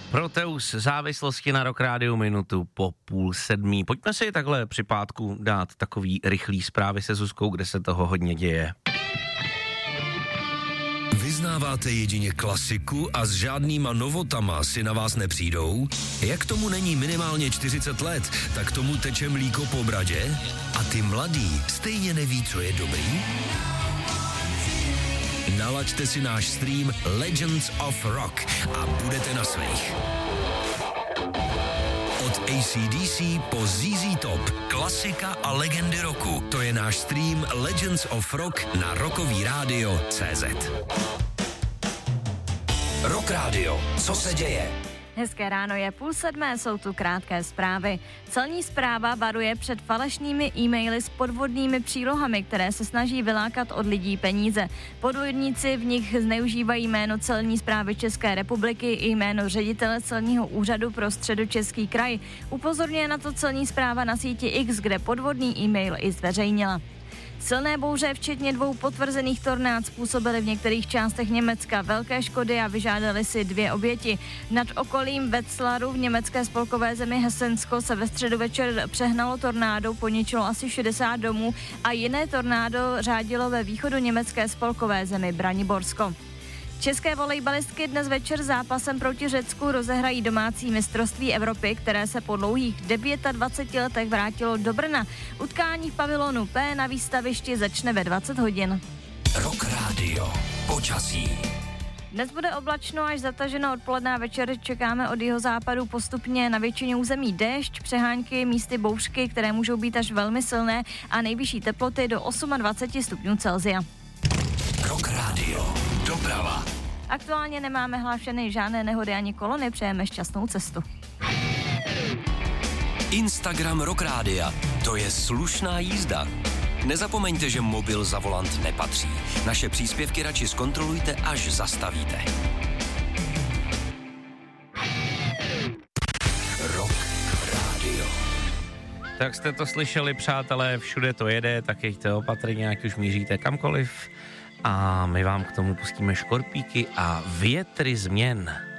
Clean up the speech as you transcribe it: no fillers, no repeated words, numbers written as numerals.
Proteus závislosti na Rock Rádiu minutu po 6:30. Pojďme si takhle při pátku dát takový rychlý zprávy se Zuzkou, kde se toho hodně děje. Vyznáváte jedině klasiku a s žádnýma novotama si na vás nepřijdou? Jak tomu není minimálně 40 let, tak tomu teče mlíko po bradě? A ty mladý stejně neví, co je dobrý? Nalaďte si náš stream Legends of Rock a budete na svých. Od AC/DC po ZZ Top, klasika a legendy roku. To je náš stream Legends of Rock na Rockový rádio.cz. Rock Radio, co se děje? Hezké ráno, je 6:30, jsou tu krátké zprávy. Celní správa varuje před falešnými e-maily s podvodnými přílohami, které se snaží vylákat od lidí peníze. Podvodníci v nich zneužívají jméno Celní správy České republiky i jméno ředitele celního úřadu pro Středočeský kraj. Upozorňuje na to Celní správa na síti X, kde podvodný e-mail i zveřejnila. Silné bouře, včetně 2 potvrzených tornád, způsobily v některých částech Německa velké škody a vyžádali si 2 oběti. Nad okolím Wetzlaru v německé spolkové zemi Hesensko se ve středu večer přehnalo tornádo, poničilo asi 60 domů a jiné tornádo řádilo ve východoněmecké spolkové zemi Braniborsko. České volejbalistky dnes večer zápasem proti Řecku rozehrají domácí mistrovství Evropy, které se po dlouhých 29 letech vrátilo do Brna. Utkání v pavilonu P na výstavišti začne ve 20 hodin. Rock Radio, počasí. Dnes bude oblačno až zataženo odpoledne a večer čekáme od jihozápadu postupně na většině území déšť, přehánky, místy bouřky, které můžou být až velmi silné a nejvyšší teploty do 28 stupňů Celsia. Rock Radio, doprava. Aktuálně nemáme hlášeny žádné nehody ani kolony, přejeme šťastnou cestu. Instagram Rock Rádia, to je slušná jízda. Nezapomeňte, že mobil za volant nepatří. Naše příspěvky radši zkontrolujte, až zastavíte. Rock Radio. Tak jste to slyšeli, přátelé, všude to jede, tak jeďte opatrně, ať už míříte kamkoliv. A my vám k tomu pustíme škorpíky a větry změn.